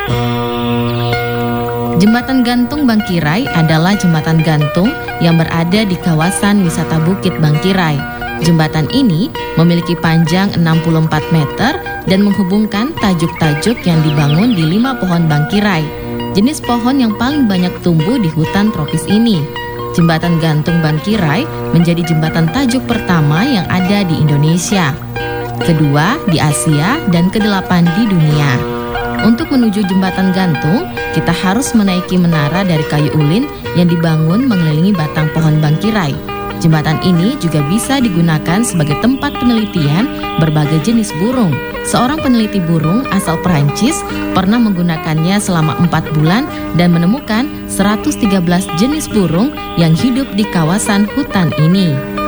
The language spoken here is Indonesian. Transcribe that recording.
Jembatan Gantung Bangkirai adalah jembatan gantung yang berada di kawasan wisata Bukit Bangkirai. Jembatan ini memiliki panjang 64 meter dan menghubungkan tajuk-tajuk yang dibangun di 5 pohon bangkirai, jenis pohon yang paling banyak tumbuh di hutan tropis ini. Jembatan Gantung Bangkirai menjadi jembatan tajuk pertama yang ada di Indonesia, kedua di Asia, dan ke-8 di dunia. Untuk menuju jembatan gantung, kita harus menaiki menara dari kayu ulin yang dibangun mengelilingi batang pohon bangkirai. Jembatan ini juga bisa digunakan sebagai tempat penelitian berbagai jenis burung. Seorang peneliti burung asal Perancis pernah menggunakannya selama 4 bulan dan menemukan 113 jenis burung yang hidup di kawasan hutan ini.